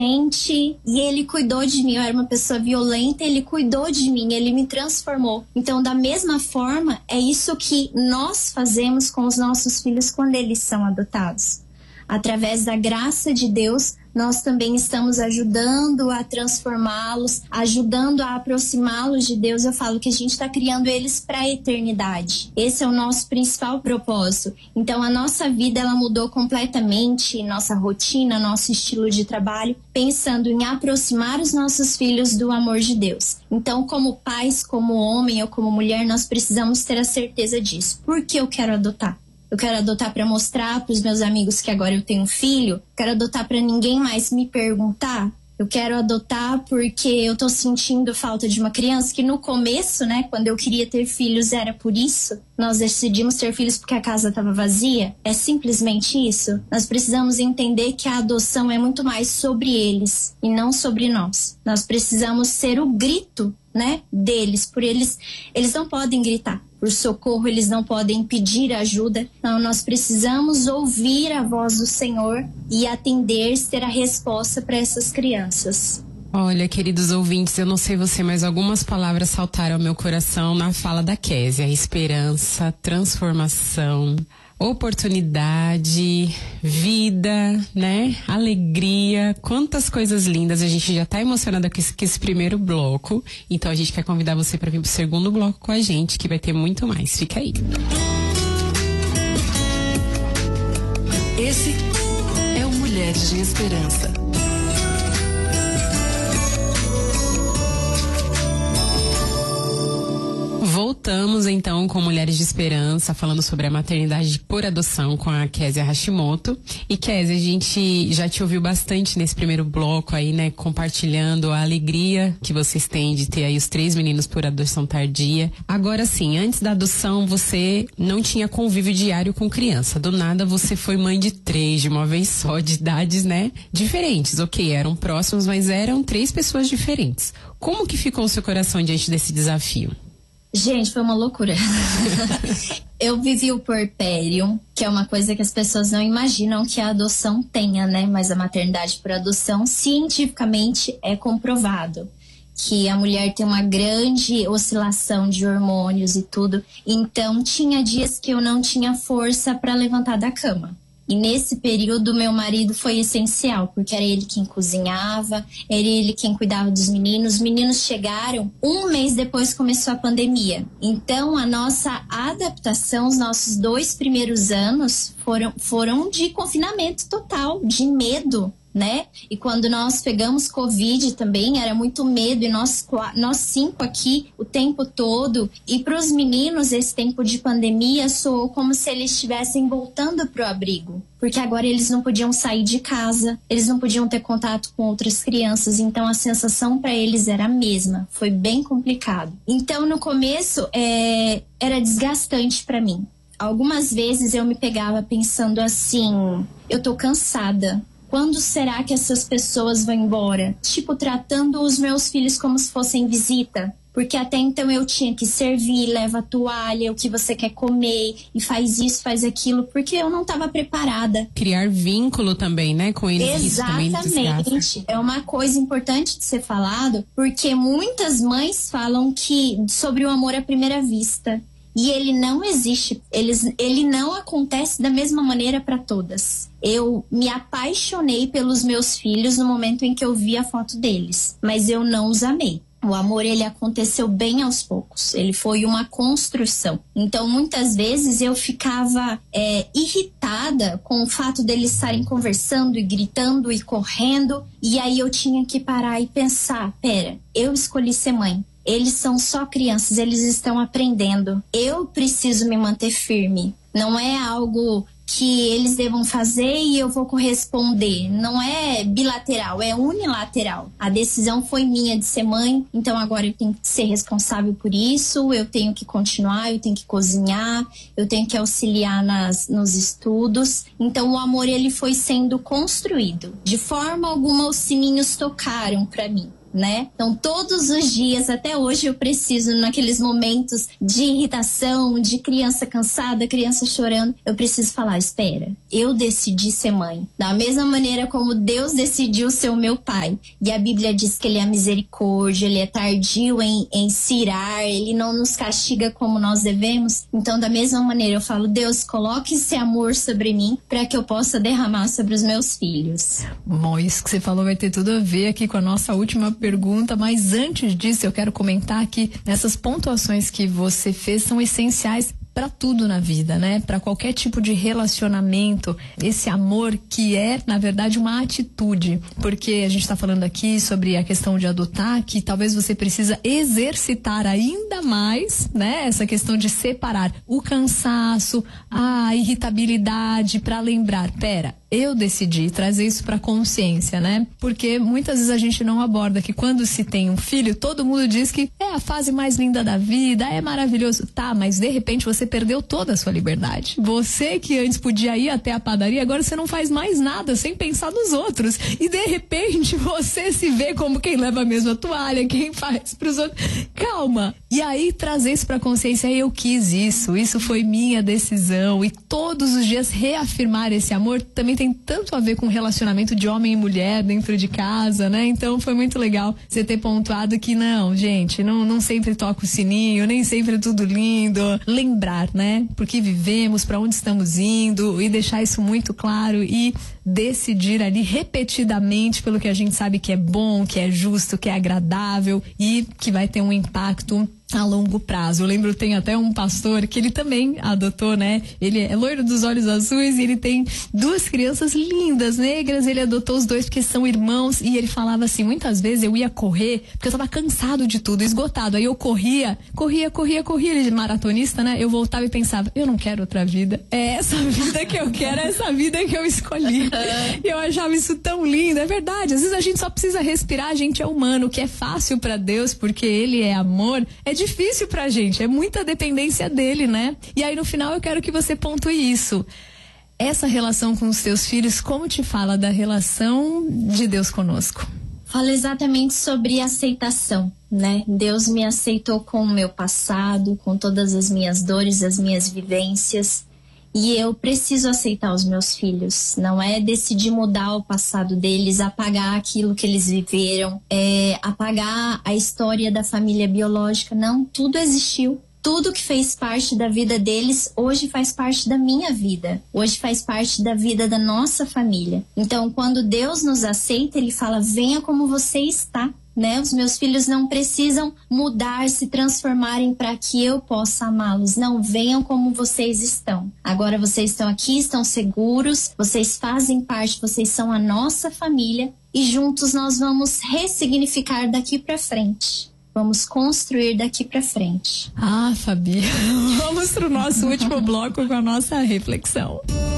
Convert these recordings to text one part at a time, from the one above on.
e ele cuidou de mim. Eu era uma pessoa violenta, ele cuidou de mim, ele me transformou. Então, da mesma forma, é isso que nós fazemos com os nossos filhos quando eles são adotados. Através da graça de Deus, nós também estamos ajudando a transformá-los, ajudando a aproximá-los de Deus. Eu falo que a gente está criando eles para a eternidade. Esse é o nosso principal propósito. Então, a nossa vida ela mudou completamente, nossa rotina, nosso estilo de trabalho, pensando em aproximar os nossos filhos do amor de Deus. Então, como pais, como homem ou como mulher, nós precisamos ter a certeza disso. Por que eu quero adotar? Eu quero adotar para mostrar para os meus amigos que agora eu tenho um filho. Quero adotar para ninguém mais me perguntar. Eu quero adotar porque eu tô sentindo falta de uma criança, que no começo, né, quando eu queria ter filhos era por isso. Nós decidimos ter filhos porque a casa estava vazia. É simplesmente isso. Nós precisamos entender que a adoção é muito mais sobre eles e não sobre nós. Nós precisamos ser o grito, né, deles. Por eles não podem gritar por socorro, eles não podem pedir ajuda. Não, nós precisamos ouvir a voz do Senhor e atender, ter a resposta para essas crianças. Olha, queridos ouvintes, eu não sei você, mas algumas palavras saltaram ao meu coração na fala da Kézia. Esperança, transformação, oportunidade, vida, né? Alegria, quantas coisas lindas. A gente já tá emocionada com esse primeiro bloco, então a gente quer convidar você para vir pro segundo bloco com a gente, que vai ter muito mais. Fica aí. Esse é o Mulheres de Esperança. Voltamos então com Mulheres de Esperança, falando sobre a maternidade por adoção com a Kézia Hashimoto. E Kézia, a gente já te ouviu bastante nesse primeiro bloco aí, né, compartilhando a alegria que vocês têm de ter aí os 3 meninos por adoção tardia. Agora sim, antes da adoção você não tinha convívio diário com criança. Do nada você foi mãe de 3 de uma vez só, de idades, né, diferentes. Ok, eram próximos, mas eram 3 pessoas diferentes. Como que ficou o seu coração diante desse desafio? Gente, foi uma loucura. Eu vivi o puerpério, que é uma coisa que as pessoas não imaginam que a adoção tenha, né? Mas a maternidade por adoção, cientificamente, é comprovado que a mulher tem uma grande oscilação de hormônios e tudo. Então, tinha dias que eu não tinha força para levantar da cama. E nesse período, meu marido foi essencial, porque era ele quem cozinhava, era ele quem cuidava dos meninos. Os meninos chegaram 1 mês depois começou a pandemia. Então, a nossa adaptação, os nossos 2 primeiros anos foram de confinamento total, de medo, né? E quando nós pegamos Covid também, era muito medo, e nós 5 aqui o tempo todo. E para os meninos, esse tempo de pandemia soou como se eles estivessem voltando pro abrigo. Porque agora eles não podiam sair de casa, eles não podiam ter contato com outras crianças, então a sensação para eles era a mesma. Foi bem complicado. Então, no começo, era desgastante para mim. Algumas vezes eu me pegava pensando assim, eu tô cansada. Quando será que essas pessoas vão embora? Tipo, tratando os meus filhos como se fossem visita. Porque até então eu tinha que servir, leva a toalha, o que você quer comer, e faz isso, faz aquilo, porque eu não estava preparada. Criar vínculo também, né, com eles. Exatamente. É uma coisa importante de ser falado, porque muitas mães falam sobre o amor à primeira vista. E ele não existe, ele não acontece da mesma maneira para todas. Eu me apaixonei pelos meus filhos no momento em que eu vi a foto deles, mas eu não os amei. O amor, ele aconteceu bem aos poucos, ele foi uma construção. Então, muitas vezes eu ficava irritada com o fato deles estarem conversando e gritando e correndo, e aí eu tinha que parar e pensar, pera, eu escolhi ser mãe. Eles são só crianças, eles estão aprendendo. Eu preciso me manter firme. Não é algo que eles devam fazer e eu vou corresponder. Não é bilateral, é unilateral. A decisão foi minha de ser mãe, então agora eu tenho que ser responsável por isso, eu tenho que continuar, eu tenho que cozinhar, eu tenho que auxiliar nos estudos. Então o amor, ele foi sendo construído. De forma alguma os sininhos tocaram para mim. né? Então, todos os dias, até hoje, eu preciso, naqueles momentos de irritação, de criança cansada, criança chorando, eu preciso falar, espera, eu decidi ser mãe. Da mesma maneira como Deus decidiu ser o meu pai. E a Bíblia diz que ele é misericórdia, ele é tardio em se irar, ele não nos castiga como nós devemos. Então, da mesma maneira, eu falo, Deus, coloque esse amor sobre mim para que eu possa derramar sobre os meus filhos. Bom, isso que você falou vai ter tudo a ver aqui com a nossa última pergunta, mas antes disso eu quero comentar que essas pontuações que você fez são essenciais para tudo na vida, né? Para qualquer tipo de relacionamento, esse amor que é, na verdade, uma atitude. Porque a gente está falando aqui sobre a questão de adotar, que talvez você precisa exercitar ainda mais, né? Essa questão de separar o cansaço, a irritabilidade, para lembrar, pera, eu decidi trazer isso para consciência, né? Porque muitas vezes a gente não aborda que quando se tem um filho, todo mundo diz que é a fase mais linda da vida, é maravilhoso. Tá, mas de repente você perdeu toda a sua liberdade. Você que antes podia ir até a padaria, agora você não faz mais nada sem pensar nos outros. E de repente você se vê como quem leva a mesma toalha, quem faz pros outros. Calma! E aí trazer isso pra consciência, eu quis isso foi minha decisão. E todos os dias reafirmar esse amor também tem tanto a ver com relacionamento de homem e mulher dentro de casa, né? Então foi muito legal você ter pontuado que não, gente, não sempre toca o sininho, nem sempre é tudo lindo. Lembrar, né? Porque vivemos, para onde estamos indo, e deixar isso muito claro e decidir ali repetidamente pelo que a gente sabe que é bom, que é justo, que é agradável e que vai ter um impacto a longo prazo. Eu lembro, tem até um pastor que ele também adotou, né? Ele é loiro dos olhos azuis e ele tem 2 crianças lindas, negras. Ele adotou os 2 porque são irmãos e ele falava assim, muitas vezes eu ia correr porque eu tava cansado de tudo, esgotado. Aí eu corria. Ele é maratonista, né? Eu voltava e pensava, eu não quero outra vida. É essa vida que eu quero, é essa vida que eu escolhi. E eu achava isso tão lindo. É verdade, às vezes a gente só precisa respirar, a gente é humano. O que é fácil pra Deus, porque Ele é amor, é difícil pra gente, é muita dependência dele, né? E aí no final eu quero que você pontue isso. Essa relação com os seus filhos, como te fala da relação de Deus conosco? Fala exatamente sobre aceitação, né? Deus me aceitou com o meu passado, com todas as minhas dores, as minhas vivências. E eu preciso aceitar os meus filhos. Não é decidir mudar o passado deles, apagar aquilo que eles viveram, apagar a história da família biológica. Não, tudo existiu. Tudo que fez parte da vida deles, hoje faz parte da minha vida. Hoje faz parte da vida da nossa família. Então, quando Deus nos aceita, Ele fala, venha como você está. Né? Os meus filhos não precisam mudar, se transformarem para que eu possa amá-los. Não, venham como vocês estão. Agora vocês estão aqui, estão seguros, vocês fazem parte, vocês são a nossa família e juntos nós vamos ressignificar daqui para frente. Vamos construir daqui para frente. Ah, Fabi, vamos para o nosso último bloco com a nossa reflexão.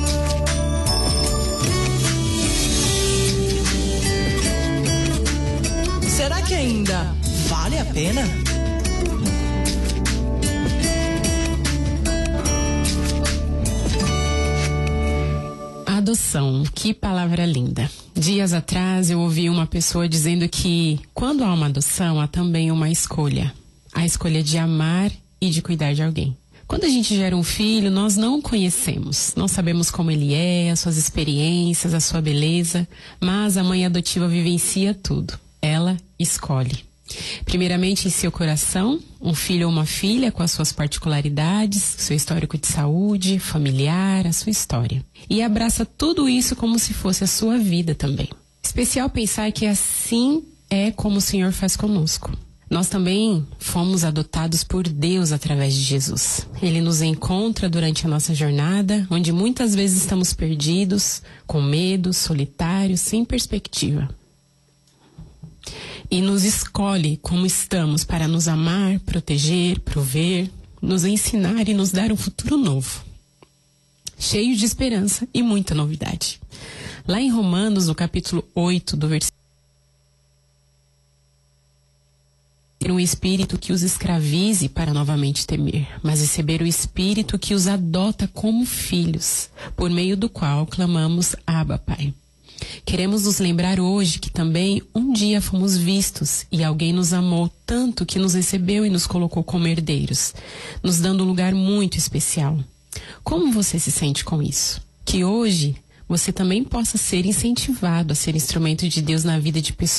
Será que ainda vale a pena? Adoção, que palavra linda. Dias atrás eu ouvi uma pessoa dizendo que quando há uma adoção há também uma escolha. A escolha de amar e de cuidar de alguém. Quando a gente gera um filho, nós não o conhecemos. Não sabemos como ele é, as suas experiências, a sua beleza, mas a mãe adotiva vivencia tudo. Ela escolhe. Primeiramente em seu coração, um filho ou uma filha com as suas particularidades, seu histórico de saúde, familiar, a sua história. E abraça tudo isso como se fosse a sua vida também. Especial pensar que assim é como o Senhor faz conosco. Nós também fomos adotados por Deus através de Jesus. Ele nos encontra durante a nossa jornada, onde muitas vezes estamos perdidos, com medo, solitários, sem perspectiva. E nos escolhe como estamos para nos amar, proteger, prover, nos ensinar e nos dar um futuro novo, cheio de esperança e muita novidade. Lá em Romanos, no capítulo 8, do versículo, um espírito que os escravize para novamente temer, mas receber o espírito que os adota como filhos, por meio do qual clamamos, Abba, Pai. Queremos nos lembrar hoje que também um dia fomos vistos e alguém nos amou tanto que nos recebeu e nos colocou como herdeiros, nos dando um lugar muito especial. Como você se sente com isso? Que hoje você também possa ser incentivado a ser instrumento de Deus na vida de pessoas